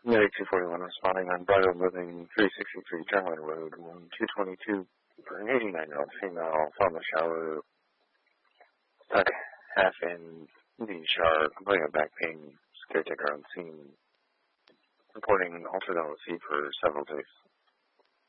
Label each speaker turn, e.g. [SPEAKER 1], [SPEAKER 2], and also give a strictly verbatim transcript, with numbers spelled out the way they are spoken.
[SPEAKER 1] Unit two forty-one responding on Bridal Living three sixty-three Jarline Road, room two twenty-two for an eighty-nine-year-old female from the shower, stuck half in the shower, complaining of back pain, caretaker on scene, reporting altered L S C for several days.